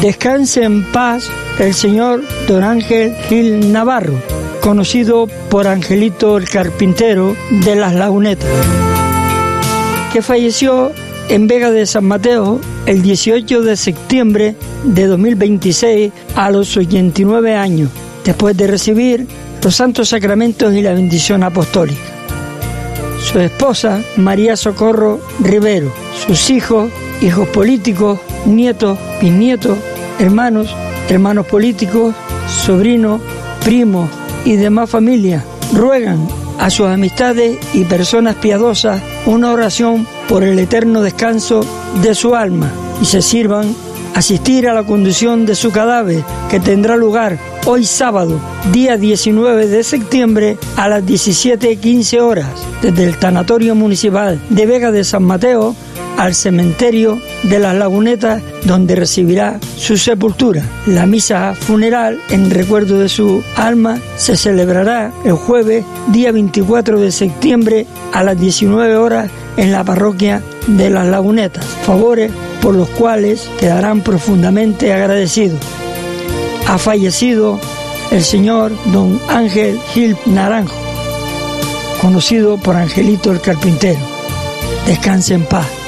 Descanse en paz el señor don Ángel Gil Navarro, conocido por Angelito el Carpintero de Las Lagunetas, que falleció en Vega de San Mateo el 18 de septiembre de 2026 a los 89 años, después de recibir los santos sacramentos y la bendición apostólica. Su esposa, María Socorro Rivero, sus hijos políticos, nietos, bisnietos, hermanos políticos, sobrinos, primos y demás familias, ruegan a sus amistades y personas piadosas una oración por el eterno descanso de su alma y se sirvan asistir a la conducción de su cadáver, que tendrá lugar hoy sábado, día 19 de septiembre, a las 17:15 horas, desde el Tanatorio Municipal de Vega de San Mateo al cementerio de Las Lagunetas, donde recibirá su sepultura. La misa funeral en recuerdo de su alma se celebrará el jueves, día 24 de septiembre, a las 19 horas en la parroquia de Las Lagunetas, favores por los cuales quedarán profundamente agradecidos. Ha fallecido el señor don Ángel Gil Naranjo, conocido por Angelito el Carpintero. Descanse en paz.